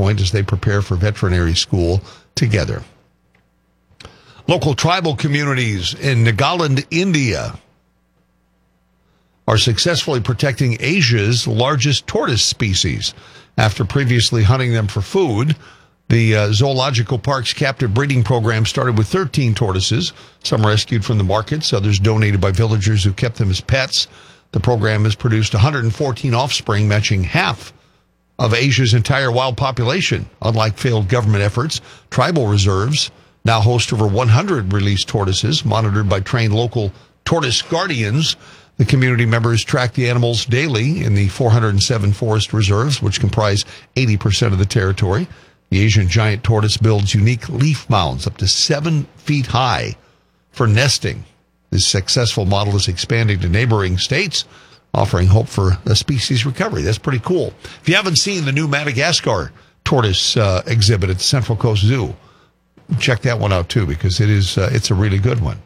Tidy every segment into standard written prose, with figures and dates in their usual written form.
point as they prepare for veterinary school together. Local tribal communities in Nagaland, India, are successfully protecting Asia's largest tortoise species. After previously hunting them for food, the zoological park's captive breeding program started with 13 tortoises, some rescued from the markets, others donated by villagers who kept them as pets. The program has produced 114 offspring, matching half of Asia's entire wild population. Unlike failed government efforts, tribal reserves now host over 100 released tortoises, monitored by trained local tortoise guardians. The community members track the animals daily in the 407 forest reserves, which comprise 80% of the territory. The Asian giant tortoise builds unique leaf mounds up to 7 feet high for nesting. This successful model is expanding to neighboring states, offering hope for a species recovery. That's pretty cool. If you haven't seen the new Madagascar tortoise exhibit at the Central Coast Zoo, check that one out too, because it's a really good one.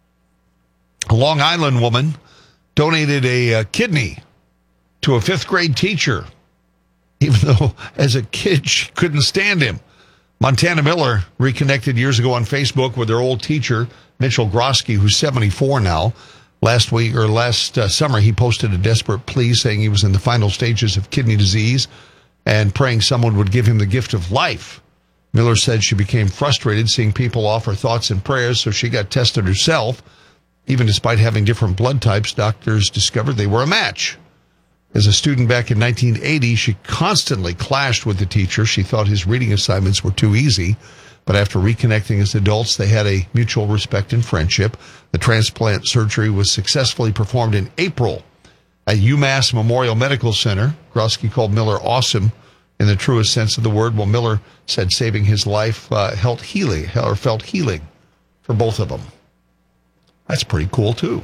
A Long Island woman donated a kidney to a 5th grade teacher, even though as a kid she couldn't stand him. Montana Miller reconnected years ago on Facebook with her old teacher, Mitchell Grosky, who's 74 now. Last summer, he posted a desperate plea saying he was in the final stages of kidney disease and praying someone would give him the gift of life. Miller said she became frustrated seeing people offer thoughts and prayers, so she got tested herself. Even despite having different blood types, doctors discovered they were a match. As a student back in 1980, she constantly clashed with the teacher. She thought his reading assignments were too easy. But after reconnecting as adults, they had a mutual respect and friendship. The transplant surgery was successfully performed in April at UMass Memorial Medical Center. Grosky called Miller awesome in the truest sense of the word. Well, Miller said saving his life felt healing for both of them. That's pretty cool, too.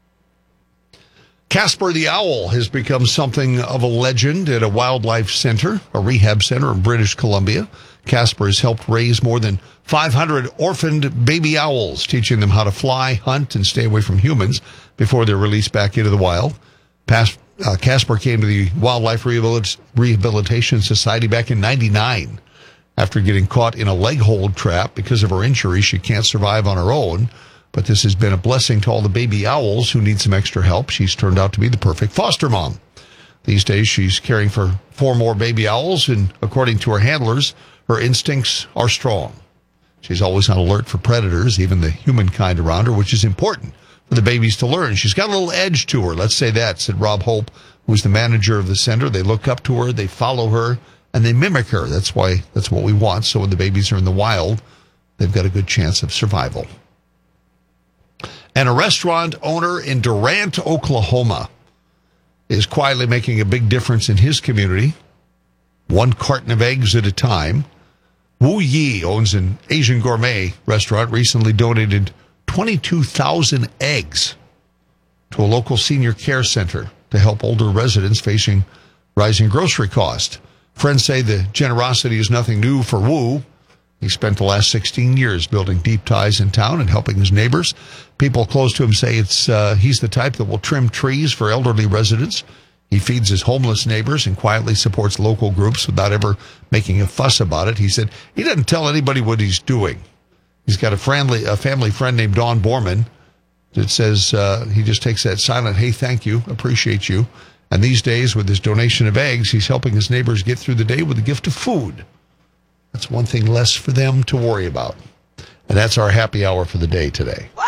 Casper the Owl has become something of a legend at a wildlife center, a rehab center in British Columbia. Casper has helped raise more than 500 orphaned baby owls, teaching them how to fly, hunt, and stay away from humans before they're released back into the wild. Casper came to the Wildlife Rehabilitation Society back in 1999 after getting caught in a leg hold trap. Because of her injury, she can't survive on her own. But this has been a blessing to all the baby owls who need some extra help. She's turned out to be the perfect foster mom. These days, she's caring for 4 more baby owls, and according to her handlers, her instincts are strong. She's always on alert for predators, even the humankind around her, which is important for the babies to learn. She's got a little edge to her, let's say that, said Rob Hope, who's the manager of the center. They look up to her, they follow her, and they mimic her. That's what we want. So when the babies are in the wild, they've got a good chance of survival. And a restaurant owner in Durant, Oklahoma, is quietly making a big difference in his community, 1 carton of eggs at a time. Wu Yi owns an Asian gourmet restaurant, recently donated 22,000 eggs to a local senior care center to help older residents facing rising grocery costs. Friends say the generosity is nothing new for Wu. He spent the last 16 years building deep ties in town and helping his neighbors. People close to him say he's the type that will trim trees for elderly residents. He feeds his homeless neighbors and quietly supports local groups without ever making a fuss about it. He said he doesn't tell anybody what he's doing. He's got a family friend named Dawn Borman that says he just takes that silent, hey, thank you, appreciate you. And these days, with his donation of eggs, he's helping his neighbors get through the day with a gift of food. That's one thing less for them to worry about. And that's our happy hour for the day today.